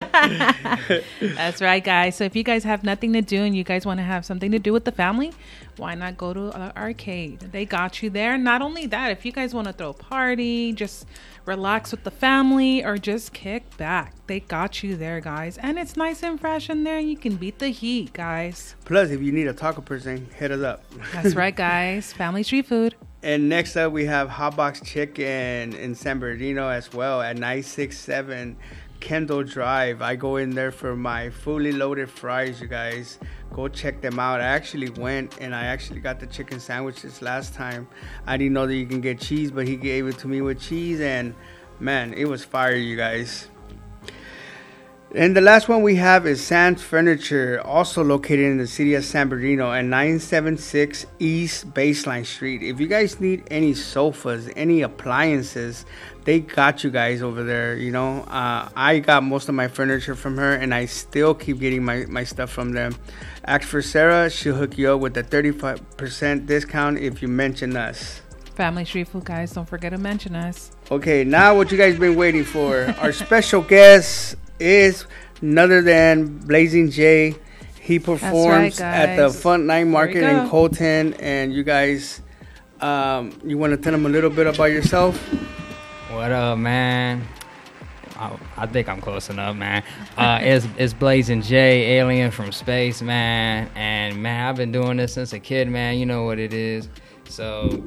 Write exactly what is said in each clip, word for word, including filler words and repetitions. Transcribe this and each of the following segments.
That's right, guys. So if you guys have nothing to do and you guys want to have something to do with the family, why not go to an arcade? They got you there. Not only that, if you guys want to throw a party, just relax with the family, or just kick back, they got you there, guys. And it's nice and fresh in there. You can beat the heat, guys. Plus, if you need a taco person, hit us up. That's right, guys. Family street food. And next up, we have Hot Box Chicken in San Bernardino as well at nine six seven Kendall Drive. I go in there for my fully loaded fries, you guys. Go check them out. I actually went and I actually got the chicken sandwiches last time. I didn't know that you can get cheese, but he gave it to me with cheese, and man, it was fire, you guys. And the last one we have is Sam's Furniture, also located in the city of San Bernardino at nine seventy-six East Baseline Street. If you guys need any sofas, any appliances, they got you guys over there. You know, uh, I got most of my furniture from her, and I still keep getting my, my stuff from them. Ask for Sarah. She'll hook you up with a thirty-five percent discount if you mention us. Family street food, guys. Don't forget to mention us. Okay, now what you guys been waiting for. Our special guest is none other than Blazing J. He performs right, at the Funk Night Market in Colton. And you guys, um, you want to tell them a little bit about yourself? What up, man? I, I think I'm close enough, man. Uh, it's, it's Blazing J, alien from space, man. And, man, I've been doing this since a kid, man. You know what it is. So,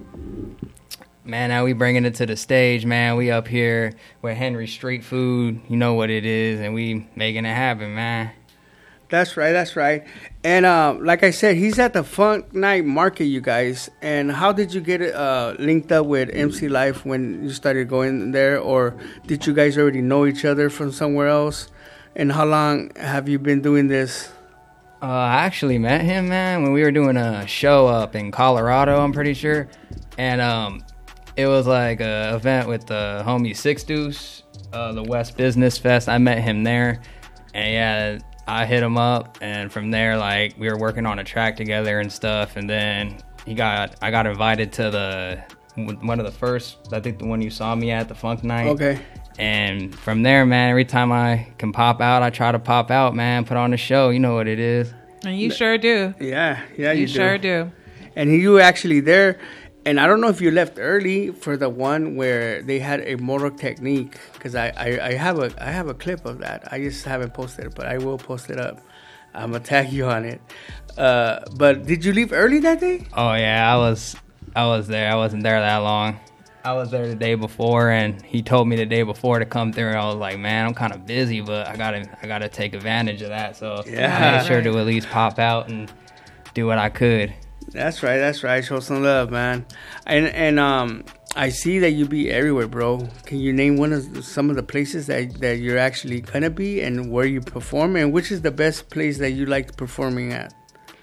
man, now we bringing it to the stage, man. We up here with Henry Street Food. You know what it is. And we making it happen, man. That's right, that's right. And uh, like I said, he's at the Funk Night Market, you guys. And how did you get uh, linked up with M C Life when you started going there? Or did you guys already know each other from somewhere else? And how long have you been doing this? Uh, I actually met him, man, when we were doing a show up in Colorado, I'm pretty sure. And um, it was like a event with the homie Six Deuce, uh, the West Business Fest. I met him there. And yeah, I hit him up. And from there, like, we were working on a track together and stuff. And then he got, I got invited to the, one of the first, I think the one you saw me at, the Funk Night. Okay. And from there, man, every time I can pop out, I try to pop out, man, put on a show. You know what it is. And you sure do. Yeah, yeah, you, you do. sure do. And you were actually there. And I don't know if you left early for the one where they had a Motor Technique, because I, I, I have a I have a clip of that. I just haven't posted it, but I will post it up. I'm gonna tag you on it. Uh, but did you leave early that day? Oh yeah, I was I was there. I wasn't there that long. I was there the day before, and he told me the day before to come through. And I was like, man, I'm kind of busy, but I gotta I gotta take advantage of that. So yeah, I made sure right. to at least pop out and do what I could. That's right, that's right. Show some love, man. And and um, I see that you be everywhere, bro. Can you name one of the, some of the places that, that you're actually gonna be and where you perform, and which is the best place that you like performing at?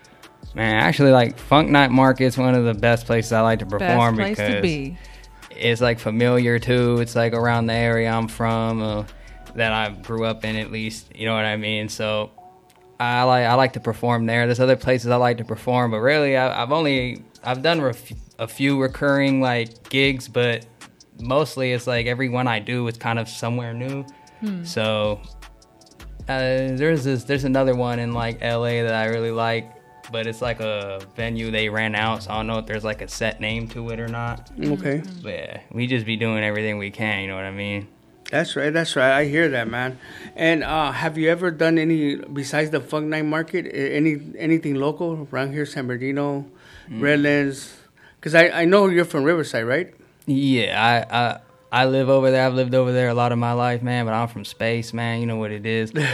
Man, actually, like Funk Night Market's one of the best places I like to perform Best place because to be. It's like familiar too. It's like around the area I'm from, uh, that I grew up in at least. You know what I mean? So I like I like to perform there. There's other places I like to perform, but really I, I've only I've done ref, a few recurring like gigs, but mostly it's like every one I do is kind of somewhere new. Hmm. So uh, there's this there's another one in like L A that I really like. But it's like a venue they ran out, so I don't know if there's like a set name to it or not. Okay. But yeah, we just be doing everything we can, you know what I mean? That's right, that's right. I hear that, man. And uh, have you ever done any, besides the Funk Night Market, any anything local around here, San Bernardino, mm. Redlands? Because I, I know you're from Riverside, right? Yeah, I, I I live over there. I've lived over there a lot of my life, man, but I'm from space, man. You know what it is. But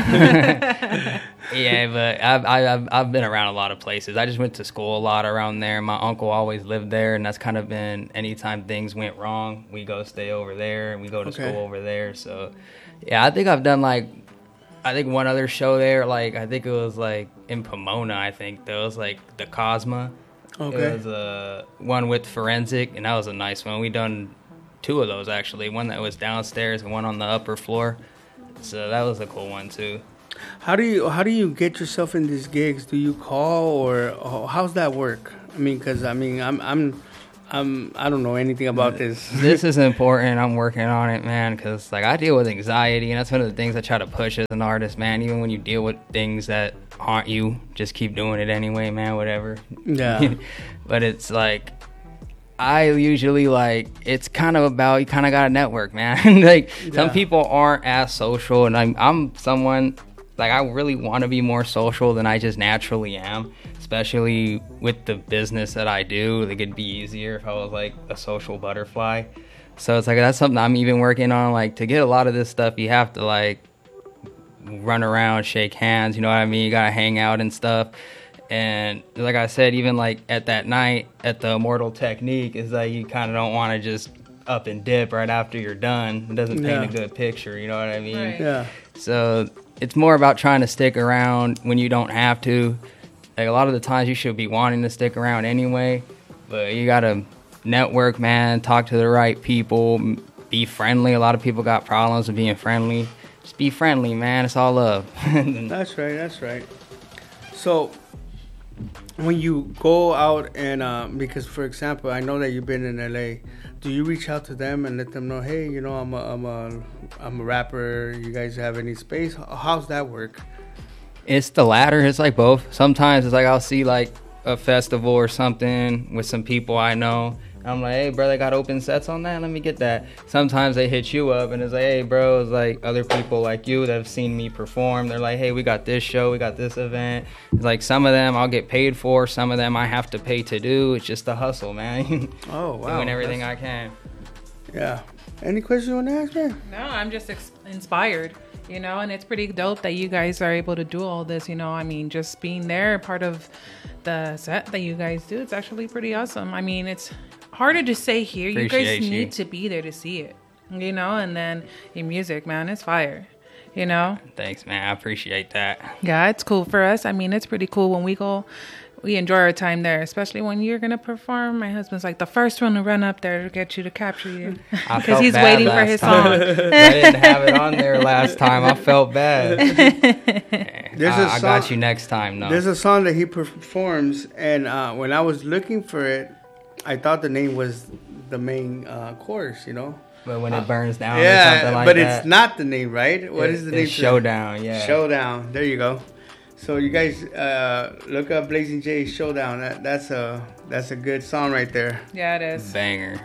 yeah, but I've, I've I've been around a lot of places. I just went to school a lot around there. My uncle always lived there, and that's kind of been anytime things went wrong, we go stay over there, and we go to okay. school over there. So yeah, I think I've done like, I think one other show there, like I think it was like in Pomona, I think. There was like the Cosma. Okay. It was uh, one with Forensic, and that was a nice one. We done two of those actually, one that was downstairs and one on the upper floor, so that was a cool one too. How do you how do you get yourself in these gigs? Do you call, or how's that work? I mean, because I mean, I'm I'm I'm I don't know anything about this. This is important. I'm working on it, man, because like I deal with anxiety, and that's one of the things I try to push as an artist, man. Even when you deal with things that haunt you, just keep doing it anyway, man. Whatever. Yeah. But it's like I usually like it's kind of about you kind of got to network, man. Like Yeah. some people aren't as social, and I'm I'm someone like I really want to be more social than I just naturally am. Especially with the business that I do, it could be easier if I was like a social butterfly. So it's like that's something I'm even working on. Like to get a lot of this stuff, you have to like run around, shake hands. You know what I mean? You gotta hang out and stuff. And like I said, even like at that night at the Immortal Technique, is like you kind of don't want to just up and dip right after you're done. It doesn't paint Yeah. a good picture. You know what I mean? Right. Yeah. So it's more about trying to stick around when you don't have to. Like a lot of the times you should be wanting to stick around anyway, but you gotta network, man, talk to the right people, m- be friendly. A lot of people got problems with being friendly. Just be friendly, man. It's all love. That's right. That's right. So, when you go out and um, because, for example, I know that you've been in L A. Do you reach out to them and let them know, hey, you know, I'm a, I'm a, I'm a rapper. You guys have any space? How's that work? It's the latter. It's like both. Sometimes it's like I'll see like a festival or something with some people I know. I'm like, hey, bro, they got open sets on that? Let me get that. Sometimes they hit you up and it's like, hey, bro, it's like other people like you that have seen me perform. They're like, hey, we got this show, we got this event. It's like some of them I'll get paid for. Some of them I have to pay to do. It's just a hustle, man. Oh, wow. Doing everything That's- I can. Yeah. Any questions you want to ask, man? No, I'm just ex- inspired, you know, and it's pretty dope that you guys are able to do all this, you know. I mean, just being there, part of the set that you guys do, it's actually pretty awesome. I mean, it's harder to say here. You guys Appreciate you. need to be there to see it, you know, and then your music, man, it's fire, you know. Thanks, man. I appreciate that. Yeah, it's cool for us. I mean, it's pretty cool when we go. We enjoy our time there, especially when you're gonna perform. My husband's like the first one to run up there to get you to capture you I because felt he's bad waiting for last his time. song. I didn't have it on there last time. I felt bad. There's I, a I got song- you next time, though. There's a song that he performs, and uh, when I was looking for it, I thought the name was the main uh, chorus, you know? But when it burns down or Yeah, something like but that. it's not the name, right? What it- is the name? it's for- Showdown, yeah. Showdown. There you go. So you guys uh, look up Blazing J Showdown. That, that's a that's a good song right there. Yeah, it is. Banger.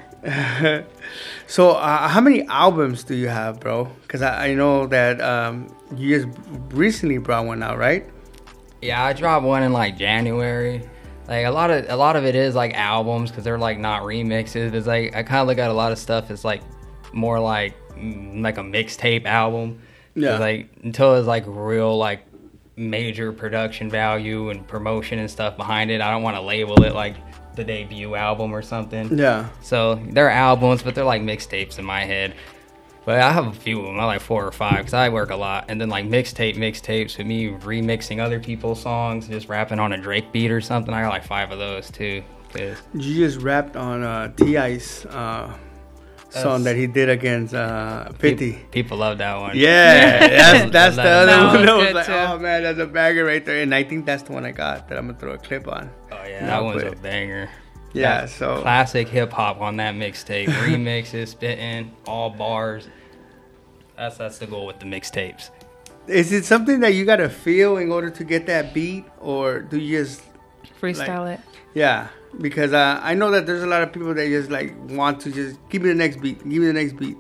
So uh, how many albums do you have, bro? Because I, I know that um, you just recently brought one out, right? Yeah, I dropped one in like January. Like a lot of a lot of it is like albums because they're like not remixes. It's like I kind of look at a lot of stuff as like more like mm, like a mixtape album. Yeah. 'Cause, like until it's like real like major production value and promotion and stuff behind it, I don't want to label it like the debut album or something. Yeah. So they're albums, but they're like mixtapes in my head. But I have a few of them. I like four or five because I work a lot. And then like mixtape mixtapes with me remixing other people's songs, just rapping on a Drake beat or something. I got like five of those too. 'Cause You just rapped on uh, T I's uh, song That's- that he did against uh, fifty. People, people love that one. Yeah, that's that's the That other was one. I was good like, too. oh man, that's a banger right there. And I think that's the one I got that I'm gonna throw a clip on. Oh yeah, Yeah, that I'll one's put a it. banger. Yeah, That's so classic hip hop on that mixtape. Remixes, spitting, all bars. That's that's the goal with the mixtapes. is it something that you gotta feel in order to get that beat, or do you just Freestyle it. yeah? Because uh, I know that there's a lot of people that just like want to just give me the next beat, give me the next beat.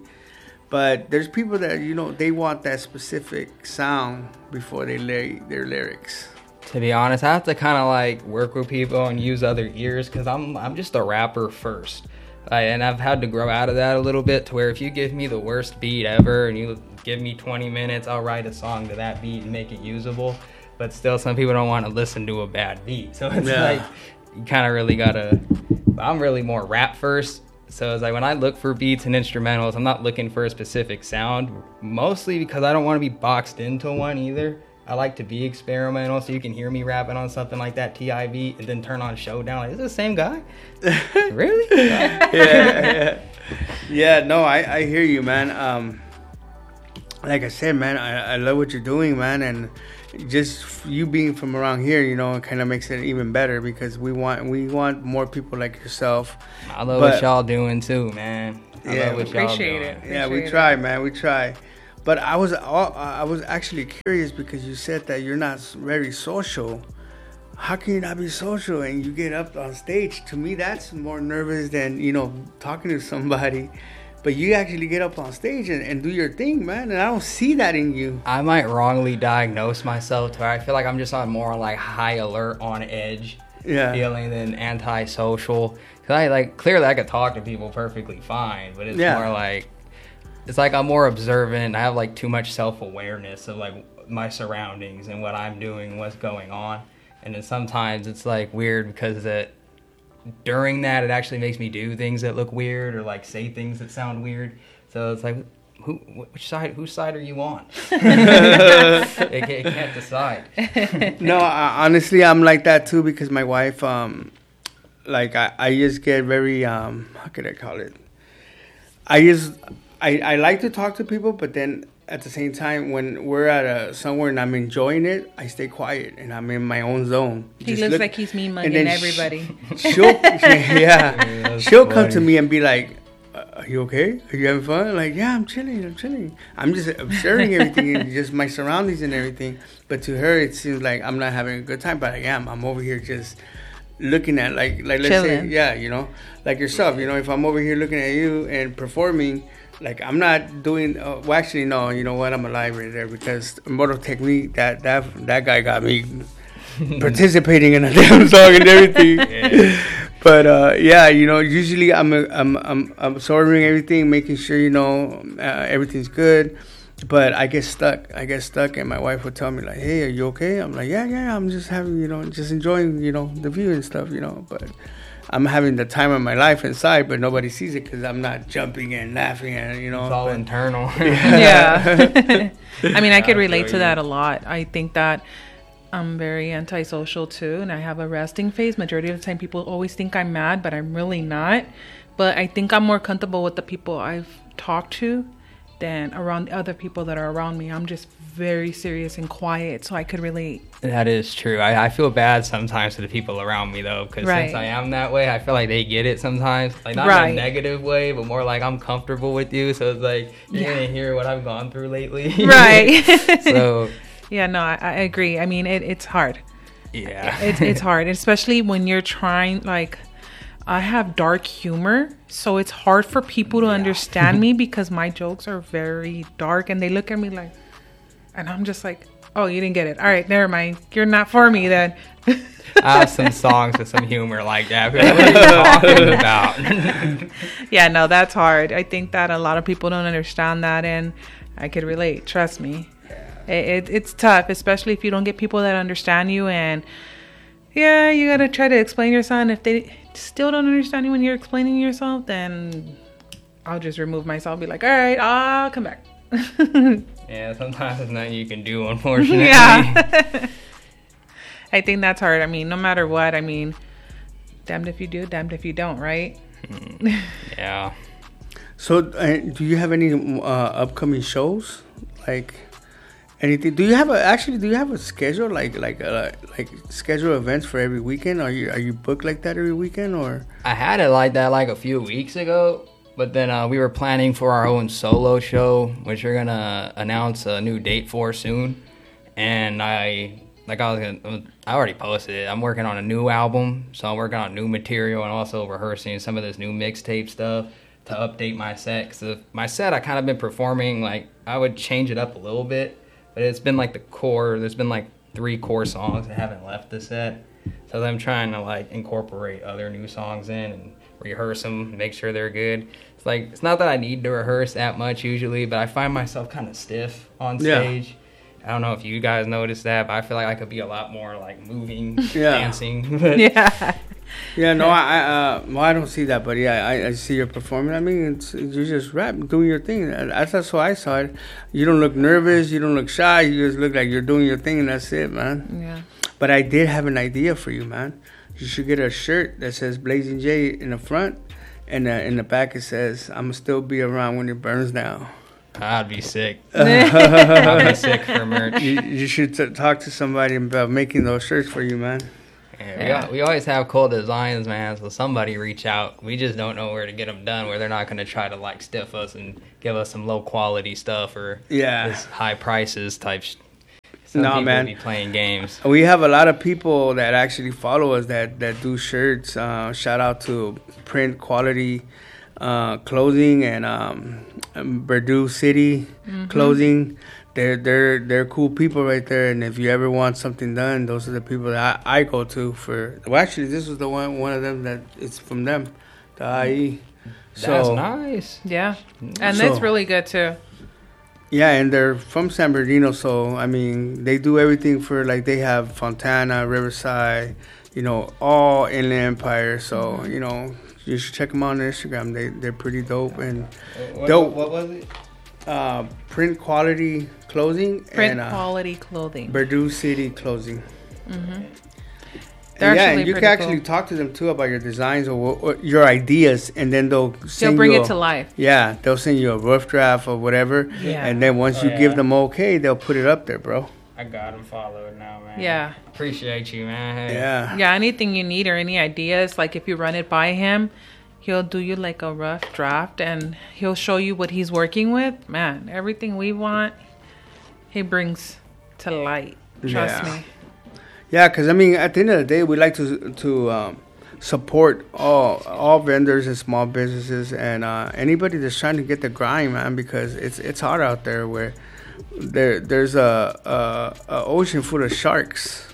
But there's people that you know they want that specific sound before they lay their lyrics. To be honest, I have to kind of like work with people and use other ears because I'm I'm just a rapper first, like, and I've had to grow out of that a little bit to where if you give me the worst beat ever and you give me twenty minutes, I'll write a song to that beat and make it usable. But still, some people don't want to listen to a bad beat, so it's Yeah. like you kind of really gotta. I'm really more rap first. So it's like when I look for beats and instrumentals, I'm not looking for a specific sound, mostly because I don't want to be boxed into one either. I like to be experimental, so you can hear me rapping on something like that T I beat and then turn on Showdown. Like, is this the same guy? Really? yeah, yeah, yeah. No, I, I hear you, man. Um, like I said, man, I, I love what you're doing, man, and just you being from around here, you know, it kind of makes it even better because we want we want more people like yourself. I love but, what y'all doing too, man. I yeah, love what y'all appreciate doing. it. Yeah, we Appreciate try, it. man, we try. But I was I was actually curious because you said that you're not very social. How can you not be social and you get up on stage? To me, that's more nervous than, you know, talking to somebody. But you actually get up on stage and, and do your thing, man. And I don't see that in you. I might wrongly diagnose myself to where I feel like I'm just on more like high alert, on edge Yeah. feeling than antisocial. Cause I like clearly I could talk to people perfectly fine, but it's Yeah. more like it's like I'm more observant. I have like too much self awareness of like my surroundings and what I'm doing, what's going on. And then sometimes it's like weird because that during that it actually makes me do things that look weird or like say things that sound weird. So it's like, who, which side, whose side are you on? it, can't, it can't decide. No, I, honestly, I'm like that too because my wife, um, like I, I just get very, um, how could I call it? I just, I, I like to talk to people, but then at the same time, when we're at a somewhere and I'm enjoying it, I stay quiet and I'm in my own zone. He Just looks look- like he's mean and mugging then everybody. Sh- she'll, yeah, That's she'll come funny. to me and be like, uh, "Are you okay? Are you having fun?" Like, yeah, I'm chilling. I'm chilling. I'm just observing everything and just my surroundings and everything. But to her, it seems like I'm not having a good time. But I am. I'm over here just looking at like like let's say Chilling. yeah, you know, like yourself. You know, if I'm over here looking at you and performing. Like, I'm not doing, uh, well, actually, no, you know what, I'm alive right there because Mortal Technique, that, that, that guy got me participating in a damn song and everything. Yeah. But, uh, yeah, you know, usually I'm, I'm, I'm, I'm absorbing everything, making sure, you know, uh, everything's good. But I get stuck. I get stuck, and my wife would tell me, like, hey, are you okay? I'm like, yeah, yeah, I'm just having, you know, just enjoying, you know, the view and stuff, you know, but I'm having the time of my life inside, but nobody sees it because I'm not jumping and laughing and, you know. It's all but- internal. Yeah. I mean, I could I relate feel to you. that a lot. I think that I'm very antisocial too, and I have a resting face. Majority of the time, people always think I'm mad, but I'm really not. But I think I'm more comfortable with the people I've talked to than around the other people that are around me. I'm just very serious and quiet, so I could relate. That is true. I, I feel bad sometimes for the people around me, though, because Right. since I am that way, I feel like they get it sometimes. Like, not in Right. a negative way, but more like I'm comfortable with you, so it's like, you're Yeah. going to hear what I've gone through lately. Right. So, Yeah, no, I, I agree. I mean, it, it's hard. yeah. It's it's hard, especially when you're trying. Like, I have dark humor, so it's hard for people to Yeah. understand me because my jokes are very dark, and they look at me like, and I'm just like, oh, you didn't get it. All right, never mind. You're not for me then. I have some songs with some humor like that. But what are you talking about? Yeah, no, that's hard. I think that a lot of people don't understand that, and I could relate. Trust me. It, it, it's tough, especially if you don't get people that understand you. And yeah, you gotta try to explain yourself. And if they still don't understand you when you're explaining yourself, then I'll just remove myself. Be like, all right, I'll come back. Yeah, sometimes there's nothing you can do, unfortunately. Yeah. I think that's hard. I mean, no matter what. I mean, damned if you do, damned if you don't, right? Yeah. So, uh, do you have any uh, upcoming shows? Like anything? Do you have a actually? Do you have a schedule like like uh, like schedule events for every weekend? Are you are you booked like that every weekend or? I had it like that like a few weeks ago, but then uh, we were planning for our own solo show, which we're gonna announce a new date for soon. And I, like I was gonna, I already posted it. I'm working on a new album, so I'm working on new material and also rehearsing some of this new mixtape stuff to update my set. Cause my set, I kind of been performing like I would change it up a little bit, but it's been like the core. There's been like three core songs that haven't left the set. So I'm trying to like incorporate other new songs in and rehearse them, make sure they're good. It's like, it's not that I need to rehearse that much usually, but I find myself kind of stiff on Yeah. stage. I don't know if you guys noticed that, but I feel like I could be a lot more like moving, Yeah. dancing. But Yeah. Yeah, no, I, I uh, well, I don't see that, but yeah, I, I see your performing. I mean, it's, you just rap, doing your thing. That's that's how I saw it. You don't look nervous, you don't look shy. You just look like you're doing your thing, and that's it, man. Yeah. But I did have an idea for you, man. You should get a shirt that says Blazing J in the front, and uh, in the back it says, "I'ma still be around when it burns down." I'd be sick. I'd be sick for merch. You, you should t- talk to somebody about making those shirts for you, man. Yeah, we, al- we always have cool designs, man. So somebody reach out. We just don't know where to get them done. Where they're not going to try to like stiff us and give us some low quality stuff or Yeah. this high prices type. Sh- Some No, people man. be playing games. We have a lot of people that actually follow us that, that do shirts. Uh, shout out to Print Quality uh, Clothing and um, Purdue City Mm-hmm. Clothing. They're they're they're cool people right there. And if you ever want something done, those are the people that I, I go to for. Well, actually, this was the one one of them that it's from them, the I E. That's nice. Yeah, and So- that's really good too. Yeah, and they're from San Bernardino, so I mean, they do everything for like they have Fontana, Riverside, you know, all Inland Empire. So you know, you should check them out on Instagram. They they're pretty dope and What, dope. what was it? Uh, Print Quality Clothing Print and uh, quality clothing. Purdue City Clothing. They're And yeah, actually and you pretty can actually cool. talk to them too about your designs or, wha- or your ideas, and then they'll send They'll bring you it a- to life. Yeah, they'll send you a rough draft or whatever, Yeah. and then once Oh, you yeah. give them okay, they'll put it up there, bro. I got them followed now, man. Yeah. Appreciate you, man. Hey. Yeah. Yeah, anything you need or any ideas, like if you run it by him, he'll do you like a rough draft and he'll show you what he's working with. Man, everything we want, he brings to light. Trust Yeah. me. Yeah, because I mean, at the end of the day, we like to to um, support all all vendors and small businesses and uh, anybody that's trying to get the grind, man. Because it's it's hard out there where there there's a, a, a ocean full of sharks,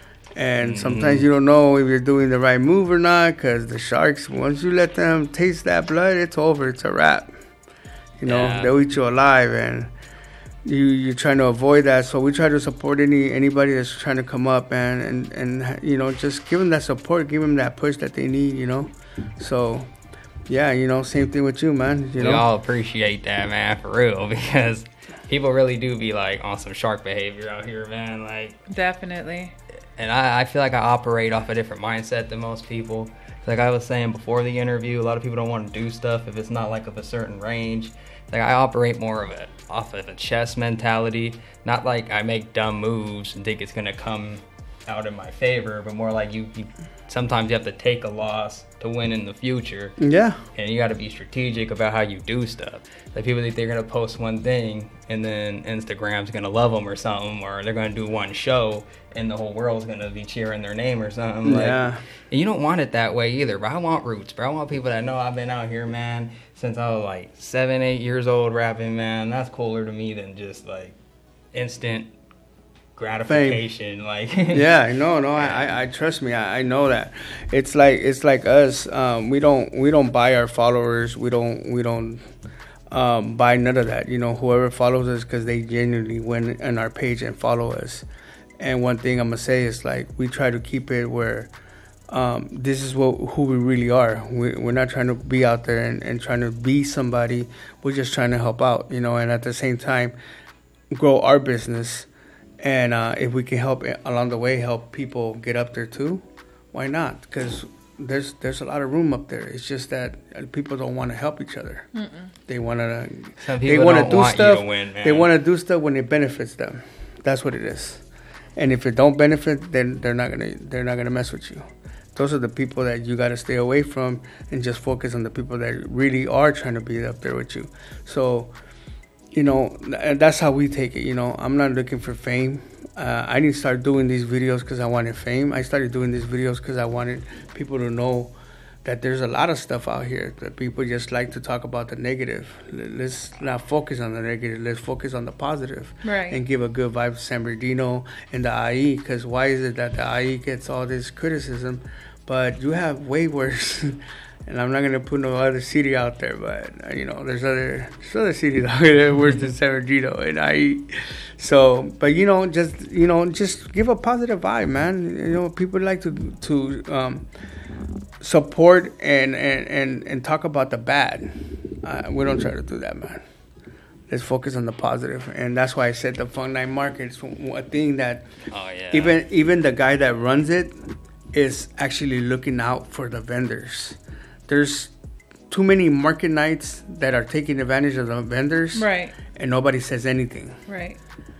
and sometimes you don't know if you're doing the right move or not. Because the sharks, once you let them taste that blood, it's over. It's a wrap. You know, Yeah. they'll eat you alive, and you you're trying to avoid that. So we try to support any anybody that's trying to come up and and and you know, just give them that support, give them that push that they need, you know. So yeah, you know, same thing with you, man, you We know. all appreciate that, man, for real, because people really do be like on some shark behavior out here, man. Like, Definitely. and I, I feel like I operate off a different mindset than most people. Like I was saying before the interview, a lot of people don't want to do stuff if it's not like of a certain range. Like I operate more of it off of a chess mentality, not like I make dumb moves and think it's gonna come out in my favor, but more like you, you sometimes you have to take a loss to win in the future. Yeah. And you got to be strategic about how you do stuff. Like people think they're gonna post one thing and then Instagram's gonna love them or something, or they're gonna do one show and the whole world's gonna be cheering their name or something. Like, Yeah. and you don't want it that way either. But I want roots, bro. I want people that know I've been out here, man, since I was like seven, eight years old rapping, man. That's cooler to me than just like instant gratification. Like, Yeah, no, no, I, I, I trust me, I, I know that. It's like it's like us. Um, we don't we don't buy our followers. We don't we don't um, buy none of that. You know, whoever follows us because they genuinely went on our page and follow us. And one thing I'm gonna say is like we try to keep it where um, this is what who we really are. We, we're not trying to be out there and, and trying to be somebody. We're just trying to help out, you know, and at the same time grow our business. And uh, if we can help along the way, help people get up there too, why not? Because there's there's a lot of room up there. It's just that people don't want to help each other. Mm-mm. They want to. Some They people want to don't do want stuff. you to win, man. They want to do stuff when it benefits them. That's what it is. And if it don't benefit, then they're not gonna they're not gonna mess with you. Those are the people that you got to stay away from and just focus on the people that really are trying to be up there with you. So, you know, and that's how we take it. You know, I'm not looking for fame. Uh, I didn't start doing these videos because I wanted fame. I started doing these videos because I wanted people to know that there's a lot of stuff out here that people just like to talk about the negative. Let's not focus on the negative. Let's focus on the positive. Right. And give a good vibe to San Bernardino and the I E. Because why is it that the I E gets all this criticism, but you have way worse? And I'm not gonna put no other city out there, but uh, you know, there's other there's other cities out there worse than San Bernardino and I E. So, but you know, just you know, just give a positive vibe, man. You know, people like to to um, support and, and, and, and talk about the bad. Uh, we don't try to do that, man. Let's focus on the positive, and that's why I said the Funk Night Market is a thing that Oh yeah. even even the guy that runs it is actually looking out for the vendors. There's too many market nights that are taking advantage of the vendors, Right. and nobody says anything. Right.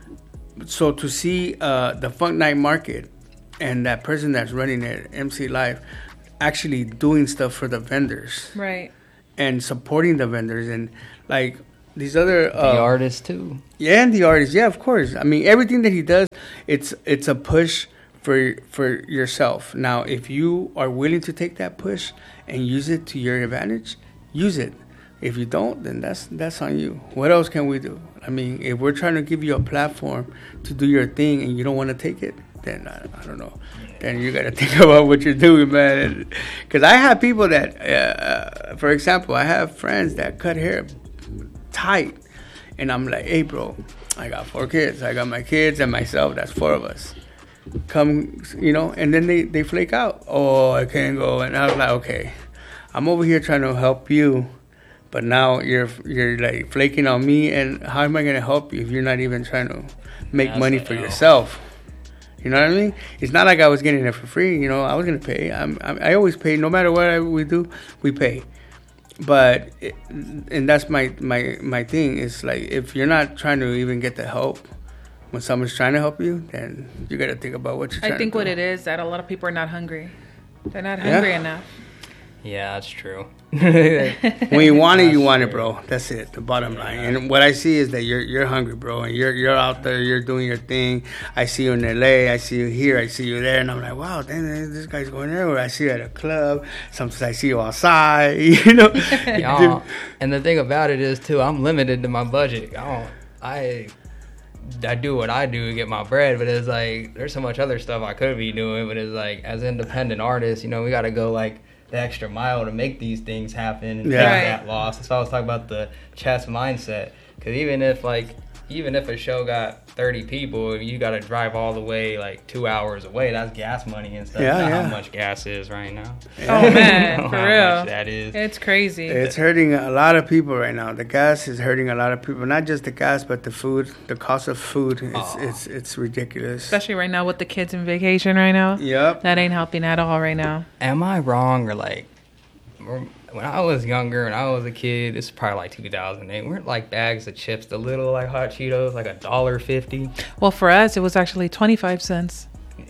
So to see uh, the Funk Night Market and that person that's running it, M C Live, actually doing stuff for the vendors. Right. And supporting the vendors and like these other uh, the artists too. Yeah, and the artists. Yeah, of course. I mean, everything that he does, it's it's a push for for yourself. Now, if you are willing to take that push and use it to your advantage, use it. If you don't, then that's that's on you. What else can we do? I mean, if we're trying to give you a platform to do your thing and you don't want to take it, then I, I don't know. Then you got to think about what you're doing, man. Because I have people that, uh, for example, I have friends that cut hair tight. And I'm like, hey, bro, I got four kids. I got my kids and myself. That's four of us. Come, you know, and then they, they flake out. Oh, I can't go. And I was like, okay, I'm over here trying to help you. But now you're you're like flaking on me. And how am I going to help you if you're not even trying to make That's money for yourself? You know what I mean? It's not like I was getting it for free. You know, I was going to pay. I'm, I'm, I always pay. No matter what we do, we pay. But, it, and that's my, my, my thing. Is like, if you're not trying to even get the help when someone's trying to help you, then you got to think about what you're trying to do. I think what it is that a lot of people are not hungry. They're not hungry Yeah. enough. Yeah, that's true. When you want it, you want it, bro. That's it. The bottom line. And what I see is that you're you're hungry, bro, and you're you're out there. You're doing your thing. I see you in L A. I see you here. I see you there, and I'm like, wow, damn, this guy's going everywhere. I see you at a club. Sometimes I see you outside. You know. Y'all, and the thing about it is too, I'm limited to my budget. I don't. I. I do what I do to get my bread, but it's like there's so much other stuff I could be doing. But it's like as independent artists, you know, we got to go like the extra mile to make these things happen and Yeah. take Right. that loss. That's why I was talking about the chess mindset. Because even if like even if a show got thirty people, you got to drive all the way like two hours away. That's gas money and stuff. Yeah, You know yeah. how much gas is right now. Oh, man, You know for how real. much that is. It's crazy. It's hurting a lot of people right now. The gas is hurting a lot of people. Not just the gas, but the food. The cost of food. It's Aw. it's it's ridiculous. Especially right now with the kids in vacation right now. Yep. That ain't helping at all right now. Am I wrong or like when I was younger and I was a kid, this is probably like two thousand eight, weren't like bags of chips, the little like hot Cheetos, like a dollar fifty? Well, for us, it was actually twenty-five cents.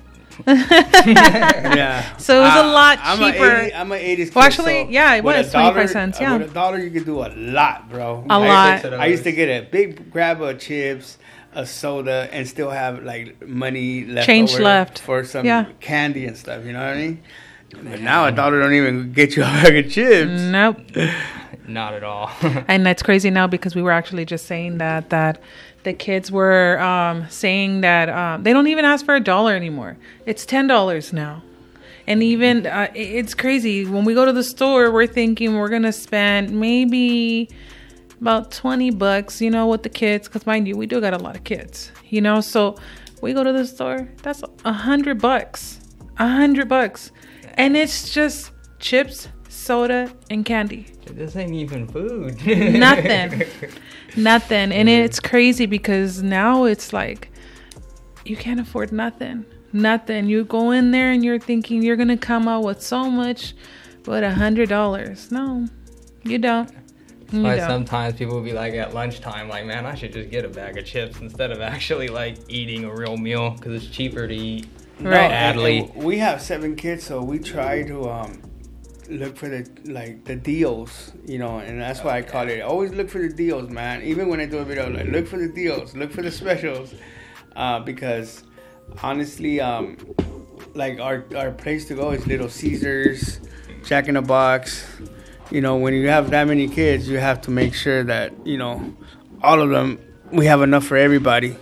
Yeah. So it was a Uh, lot I'm cheaper. A eighty, I'm an eighties kid. Well, actually, so yeah, it with was a dollar- twenty-five cents, yeah. uh, With a dollar, you could do a lot, bro. A I lot. Used to, I used to get a big grab of chips, a soda, and still have like money left Change over left. for some Yeah. candy and stuff. You know what I mean? But now a dollar don't even get you a bag of chips. Nope. Not at all. And that's crazy now because we were actually just saying that that the kids were um, saying that um, they don't even ask for a dollar anymore. It's ten dollars now. And even uh, it- it's crazy when we go to the store, we're thinking we're gonna spend maybe about twenty bucks, you know, with the kids. Because mind you, we do got a lot of kids, you know. So we go to the store, that's a hundred bucks, a hundred bucks, and it's just chips, soda, and candy. This ain't even food. Nothing. Nothing. And it's crazy because now it's like you can't afford nothing. Nothing. You go in there and you're thinking you're going to come out with so much, but a hundred dollars. No, you don't. You But don't. sometimes people will be like at lunchtime, like, man, I should just get a bag of chips instead of actually like eating a real meal because it's cheaper to eat. Right. Badly. And- and we have seven kids, so we try to um, look for the like the deals, you know, and that's why I call it. Always look for the deals, man. Even when I do a video, like look for the deals, look for the specials, uh, because honestly, um, like our our place to go is Little Caesars, Jack in the Box. You know, when you have that many kids, you have to make sure that you know all of them. We have enough for everybody.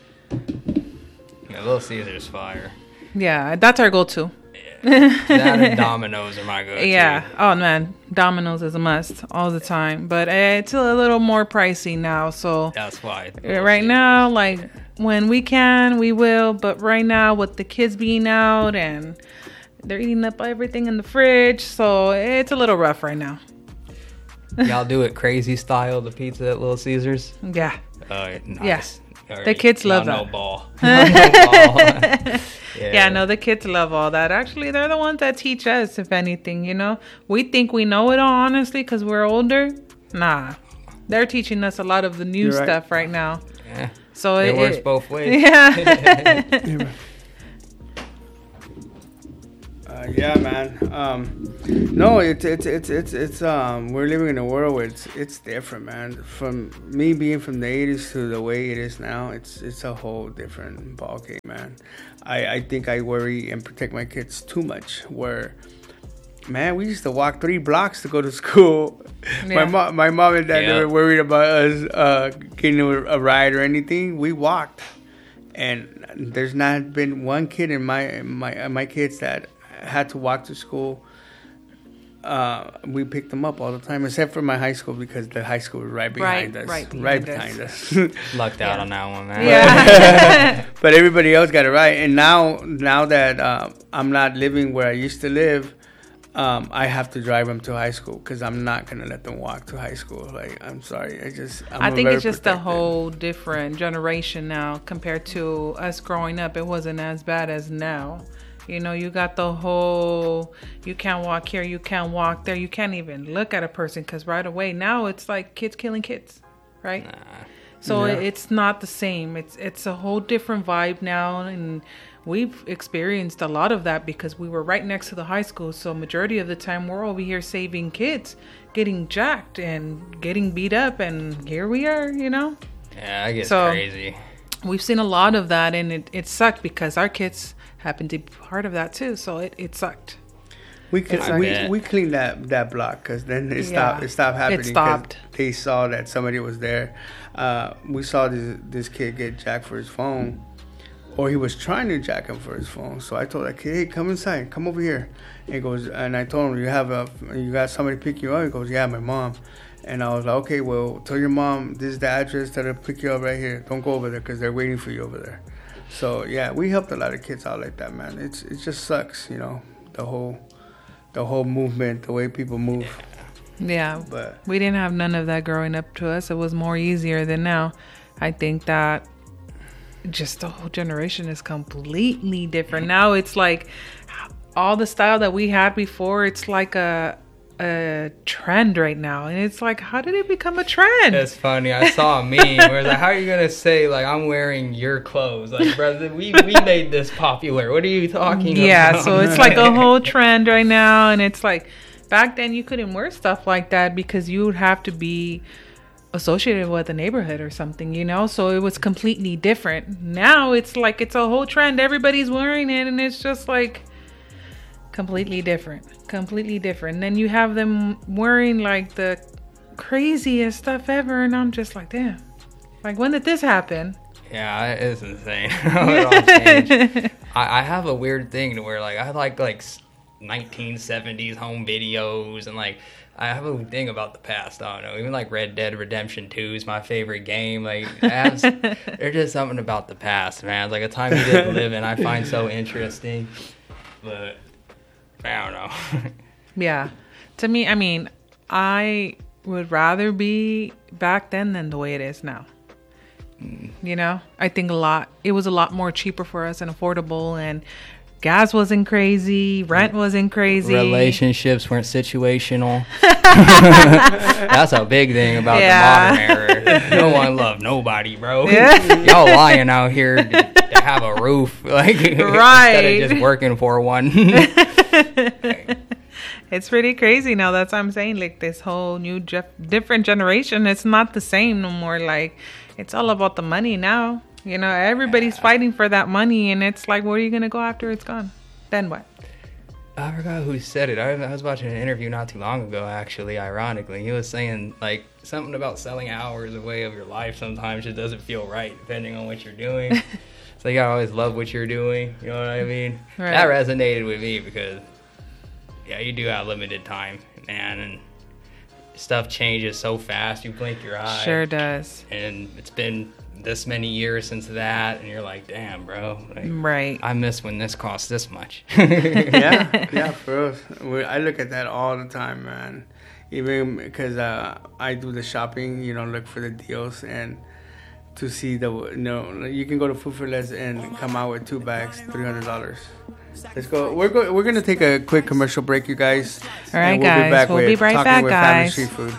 Yeah, Little Caesar's fire. Yeah, that's our go-to. That and Domino's are my go-to. Yeah. Oh man, Domino's is a must all the time, but it's a little more pricey now. So That's why. Uh, right now, like when we can, we will. But right now, with the kids being out and they're eating up everything in the fridge, so it's a little rough right now. Y'all do it crazy style, the pizza at Little Caesars? Yeah. Uh, nice. Yes. All The kids love Y'all that. No ball. Y'all no ball. Yeah. Yeah, no, the kids love all that. Actually, they're the ones that teach us, if anything, you know. We think we know it all, honestly, because we're older. Nah. they're teaching us a lot of the new You're right. stuff right now. Yeah. So It it works it- both ways. Yeah. Uh, yeah, man. Um, no, it's it's it's it's it's um. We're living in a world where it's it's different, man. From me being from the eighties to the way it is now, it's it's a whole different ballgame, man. I I think I worry and protect my kids too much. Where, man, we used to walk three blocks to go to school. Yeah. My mom, my mom and dad Yeah. never worried about us uh, getting a, a ride or anything. We walked, and there's not been one kid in my my my kids that had to walk to school. Uh, we picked them up all the time, except for my high school because the high school was right behind Right, us. right Right behind behind us. us. Lucked out Yeah. on that one, man. Yeah. But everybody else got it right. And now, now that uh, I'm not living where I used to live, um, I have to drive them to high school because I'm not gonna let them walk to high school. Like, I'm sorry, I just I'm I think very it's just a protective. whole different generation now compared to us growing up. It wasn't as bad as now. You know, you got the whole, you can't walk here, you can't walk there, you can't even look at a person because right away now it's like kids killing kids, right? Nah. So Yeah. it's not the same. It's it's a whole different vibe now, and we've experienced a lot of that because we were right next to the high school. So majority of the time we're over here saving kids, getting jacked and getting beat up, and here we are. You know, Yeah, I get So- crazy. we've seen a lot of that, and it, it sucked because our kids happened to be part of that too. So it, it sucked. We cl- It's we, like- we cleaned that, that block because then it Yeah. stopped. It stopped happening. 'cause stopped. They saw that somebody was there. Uh, we saw this this kid get jacked for his phone, or he was trying to jack him for his phone. So I told that kid, "Hey, come inside. Come over here." And he goes, and I told him, "You have a you got somebody pick you up?" He goes, "Yeah, my mom." And I was like, "Okay, well, tell your mom this is the address that'll pick you up right here. Don't go over there because they're waiting for you over there." So yeah, we helped a lot of kids out like that, man. It's it just sucks, you know, the whole the whole movement, the way people move. Yeah, But we didn't have none of that growing up to us. It was more easier than now. I think that just the whole generation is completely different. Now it's like all the style that we had before, it's like a a trend right now. And it's like, how did it become a trend? It's funny. I saw a meme where it's like, how are you gonna say like I'm wearing your clothes? Like, brother, we we made this popular. What are you talking Yeah, about? so it's like a whole trend right now. And it's like, back then you couldn't wear stuff like that because you would have to be associated with a neighborhood or something, you know? So it was completely different. Now it's like it's a whole trend. Everybody's wearing it, and it's just like completely different. Completely different. And then you have them wearing like the craziest stuff ever, and I'm just like, damn. Like, when did this happen? Yeah, it's insane. It all changed. I, I have a weird thing to where like I like like nineteen seventies home videos, and like I have a thing about the past. I don't know. Even like Red Dead Redemption two is my favorite game. Like it has, there's just something about the past, man. It's like a time you didn't live in. I find so interesting, but I don't know. Yeah. To me, I mean, I would rather be back then than the way it is now. You know, I think a lot, it was a lot more cheaper for us and affordable, and gas wasn't crazy, rent wasn't crazy. Relationships weren't situational. That's a big thing about Yeah. the modern era. No one loved nobody, bro. Yeah. Y'all lying out here to, to have a roof, like Right. instead of just working for one. It's pretty crazy now. That's what I'm saying. Like, this whole new, je- different generation, it's not the same no more. Like, it's all about the money now. You know, everybody's fighting for that money, and it's like, what are you going to go after it's gone? Then what? I forgot who said it. I, I was watching an interview not too long ago, actually, ironically. He was saying, like, something about selling hours away of your life sometimes just doesn't feel right, depending on what you're doing. So you gotta always love what you're doing. You know what I mean? Right. That resonated with me because, yeah, you do have limited time, man, and stuff changes so fast. You blink your eye. Sure does. And it's been this many years since that, and you're like, damn, bro. Like, Right. I miss when this cost this much. yeah, yeah, for us. We, I look at that all the time, man. Even because uh, I do the shopping, you know, look for the deals and to see the, you know, you can go to Food for Less and come out with two bags, three hundred dollars. Let's go. We're go, We're gonna take a quick commercial break, you guys. All right, and we'll guys. Be back We'll with be right Talking back, with Family guys. Street Food.